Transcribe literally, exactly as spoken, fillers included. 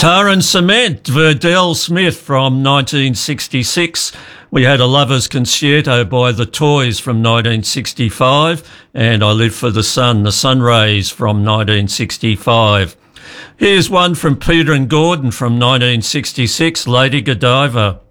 Tar and Cement, Verdell Smith from nineteen sixty-six. We had a Lover's Concerto by The Toys from nineteen sixty-five, and I Live for the Sun, The Sun Rays from nineteen sixty-five. Here's one from Peter and Gordon from nineteen sixty-six, Lady Godiva.